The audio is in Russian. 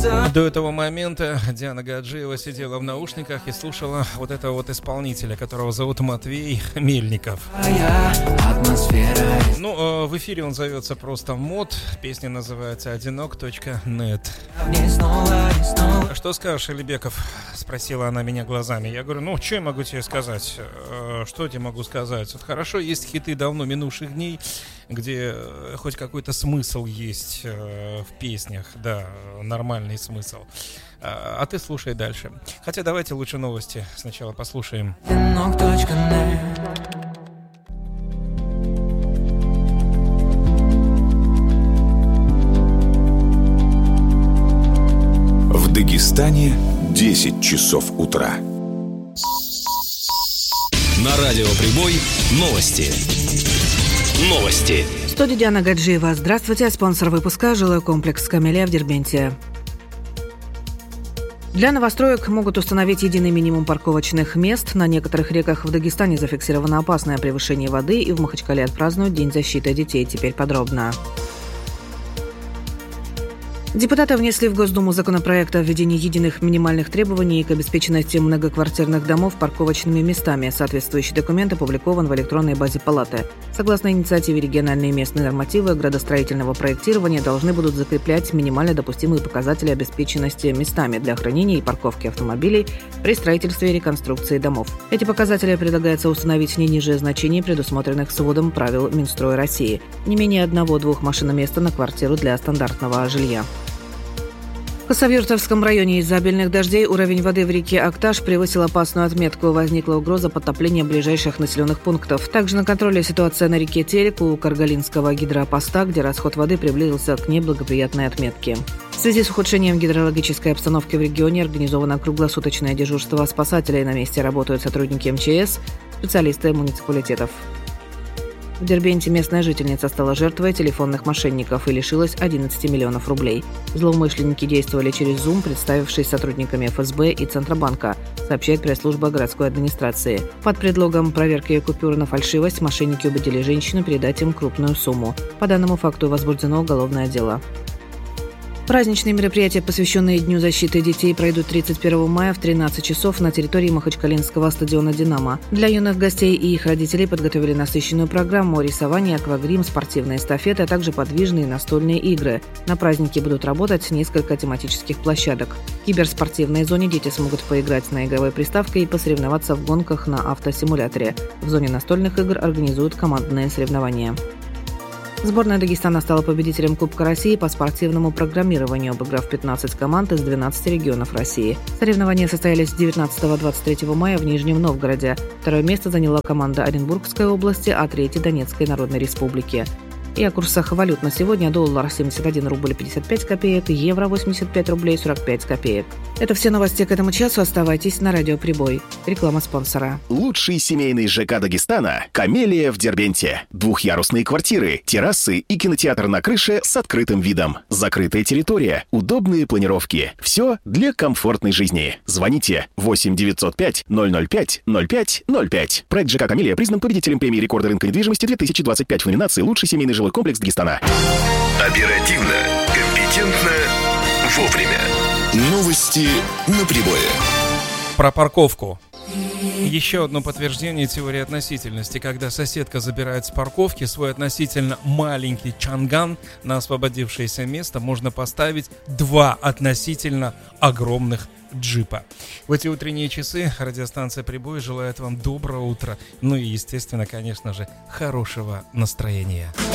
До этого момента Диана Гаджиева сидела в наушниках и слушала вот этого вот исполнителя, которого зовут Матвей Мельников. Ну, в эфире он зовется просто МОД. Песня называется «Одинок.нет». Что скажешь, Алибеков? Спросила она меня глазами. Я говорю, ну, что я могу тебе сказать? Что я тебе могу сказать? Вот хорошо, есть хиты давно минувших дней, где хоть какой-то смысл есть в песнях, да, нормальный смысл. А ты слушай дальше. Хотя давайте лучше новости сначала послушаем. В Дагестане 10 часов утра. На радио Прибой новости. Новости. В студии Диана Гаджиева. Здравствуйте. Спонсор выпуска — жилой комплекс «Камелия» в Дербенте. Для новостроек могут установить единый минимум парковочных мест. На некоторых реках в Дагестане зафиксировано опасное превышение воды, и в Махачкале отпразднуют День защиты детей. Теперь подробно. Депутаты внесли в Госдуму законопроект о введении единых минимальных требований к обеспеченности многоквартирных домов парковочными местами. Соответствующий документ опубликован в электронной базе Палаты. Согласно инициативе, региональные и местные нормативы градостроительного проектирования должны будут закреплять минимально допустимые показатели обеспеченности местами для хранения и парковки автомобилей при строительстве и реконструкции домов. Эти показатели предлагается установить не ниже значений, предусмотренных сводом правил Минстроя России. Не менее 1-2 машиноместа на квартиру для стандартного жилья. В Хасавюртовском районе из-за обильных дождей уровень воды в реке Акташ превысил опасную отметку. Возникла угроза подтопления ближайших населенных пунктов. Также на контроле ситуация на реке Терек у Каргалинского гидропоста, где расход воды приблизился к неблагоприятной отметке. В связи с ухудшением гидрологической обстановки в регионе организовано круглосуточное дежурство спасателей. На месте работают сотрудники МЧС, специалисты муниципалитетов. В Дербенте местная жительница стала жертвой телефонных мошенников и лишилась 11 миллионов рублей. Злоумышленники действовали через Zoom, представившись сотрудниками ФСБ и Центробанка, сообщает пресс-служба городской администрации. Под предлогом проверки купюр на фальшивость мошенники убедили женщину передать им крупную сумму. По данному факту возбуждено уголовное дело. Праздничные мероприятия, посвященные Дню защиты детей, пройдут 31 мая в 13 часов на территории Махачкалинского стадиона «Динамо». Для юных гостей и их родителей подготовили насыщенную программу: рисование, аквагрим, спортивные эстафеты, а также подвижные настольные игры. На празднике будут работать несколько тематических площадок. В киберспортивной зоне дети смогут поиграть на игровой приставке и посоревноваться в гонках на автосимуляторе. В зоне настольных игр организуют командные соревнования. Сборная Дагестана стала победителем Кубка России по спортивному программированию, обыграв 15 команд из 12 регионов России. Соревнования состоялись 19-23 мая в Нижнем Новгороде. Второе место заняла команда Оренбургской области, а третье – Донецкой Народной Республики. И о курсах валют на сегодня: доллар 71 рубль 55 копеек, евро 85 рублей 45 копеек. Это все новости к этому часу. Оставайтесь на радио Прибой. Реклама спонсора. Лучший семейный ЖК Дагестана — «Камелия» в Дербенте. Двухъярусные квартиры, террасы и кинотеатр на крыше с открытым видом. Закрытая территория, удобные планировки. Все для комфортной жизни. Звоните 8 905 005 05 05. Проект ЖК «Камелия» признан победителем премии «Рекорды рынка недвижимости» 2025 в номинации «Лучший семейный жилой комплекс Дагестана». Оперативно, компетентно, вовремя. Новости на Прибое. Про парковку. Еще одно подтверждение теории относительности. Когда соседка забирает с парковки свой относительно маленький чанган, на освободившееся место можно поставить 2 относительно огромных джипа. В эти утренние часы радиостанция «Прибой» желает вам доброго утра. Ну и, естественно, конечно же, хорошего настроения.